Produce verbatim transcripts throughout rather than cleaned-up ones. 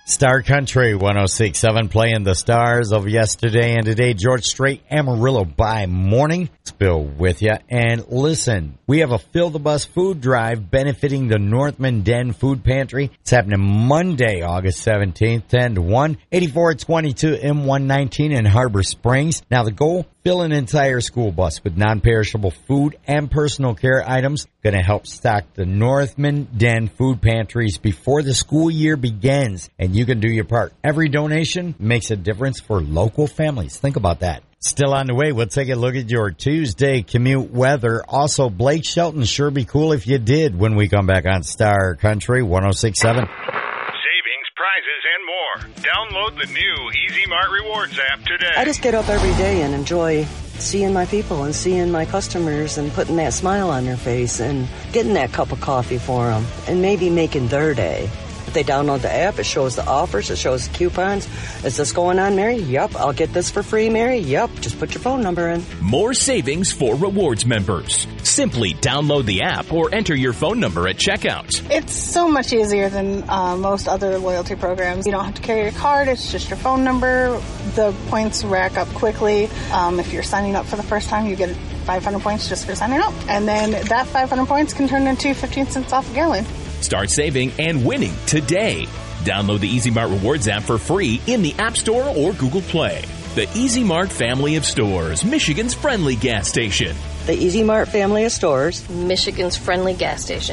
Star Country one oh six point seven playing the stars of yesterday and today. George Strait, Amarillo by morning. It's Bill with you. And listen, we have a Fill the Bus food drive benefiting the Northman Den Food Pantry. It's happening Monday, August seventeenth, ten to one, eighty-four twenty-two M one nineteen in Harbor Springs. Now the goal, fill an entire school bus with non-perishable food and personal care items. Going to help stock the Northman Den food pantries before the school year begins. And you can do your part. Every donation makes a difference for local families. Think about that. Still on the way, we'll take a look at your Tuesday commute weather. Also, Blake Shelton, sure be cool if you did when we come back on Star Country one oh six point seven. Savings, prizes, and more. Download the new Easy Mart Rewards app today. I just get up every day and enjoy seeing my people and seeing my customers and putting that smile on their face and getting that cup of coffee for them and maybe making their day. If they download the app, it shows the offers, it shows the coupons. Is this going on, Mary? Yep. I'll get this for free, Mary? Yep. Just put your phone number in. More savings for rewards members. Simply download the app or enter your phone number at checkout. It's so much easier than uh, most other loyalty programs. You don't have to carry your card. It's just your phone number. The points rack up quickly. Um, if you're signing up for the first time, you get five hundred points just for signing up. And then that five hundred points can turn into fifteen cents off a gallon. Start saving and winning today. Download the Easy Mart Rewards app for free in the App Store or Google Play. The Easy Mart family of stores, Michigan's friendly gas station. The Easy Mart family of stores, Michigan's friendly gas station.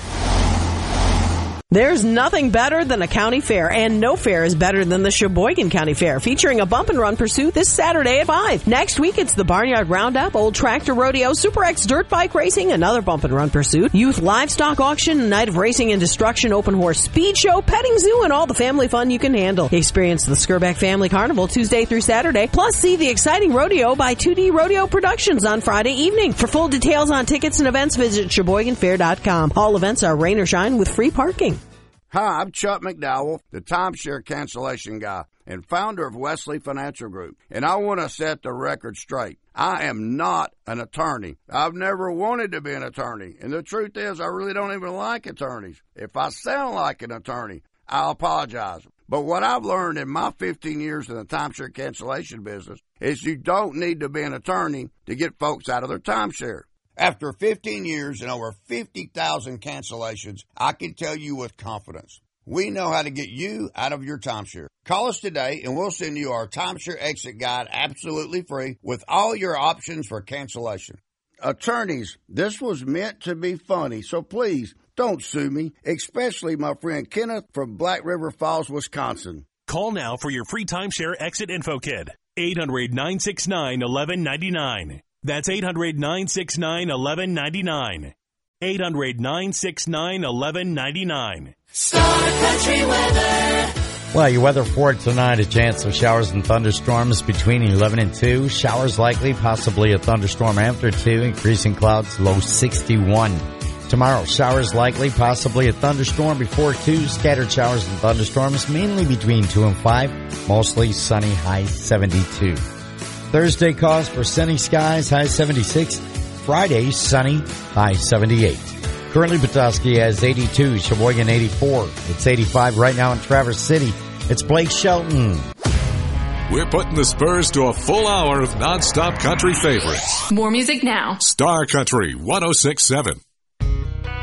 There's nothing better than a county fair, and no fair is better than the Sheboygan County Fair, featuring a bump and run pursuit this Saturday at five. Next week, it's the Barnyard Roundup, Old Tractor Rodeo, Super X Dirt Bike Racing, another bump and run pursuit, Youth Livestock Auction, Night of Racing and Destruction, Open Horse Speed Show, Petting Zoo, and all the family fun you can handle. Experience the Skirback Family Carnival Tuesday through Saturday, plus see the exciting rodeo by two D Rodeo Productions on Friday evening. For full details on tickets and events, visit Sheboygan Fair dot com. All events are rain or shine with free parking. Hi, I'm Chuck McDowell, the timeshare cancellation guy and founder of Wesley Financial Group, and I want to set the record straight. I am not an attorney. I've never wanted to be an attorney, and the truth is I really don't even like attorneys. If I sound like an attorney, I apologize. But what I've learned in my fifteen years in the timeshare cancellation business is you don't need to be an attorney to get folks out of their timeshare. After fifteen years and over fifty thousand cancellations, I can tell you with confidence, we know how to get you out of your timeshare. Call us today and we'll send you our timeshare exit guide absolutely free with all your options for cancellation. Attorneys, this was meant to be funny, so please don't sue me, especially my friend Kenneth from Black River Falls, Wisconsin. Call now for your free timeshare exit info kit. eight hundred, nine six nine, one one nine nine. That's eight hundred, nine six nine, one one nine nine. eight hundred, nine six nine, one one nine nine. Star Country Weather. Well, your weather for tonight, a chance of showers and thunderstorms between eleven and two. Showers likely, possibly a thunderstorm after two. Increasing clouds, low sixty-one. Tomorrow, showers likely, possibly a thunderstorm before two. Scattered showers and thunderstorms, mainly between two and five. Mostly sunny, high seventy-two. Thursday calls for sunny skies, high seventy-six. Friday, sunny, high seventy-eight. Currently, Petoskey has eighty-two, Sheboygan eighty-four. It's eighty-five right now in Traverse City. It's Blake Shelton. We're putting the Spurs to a full hour of nonstop country favorites. More music now. Star Country one oh six point seven.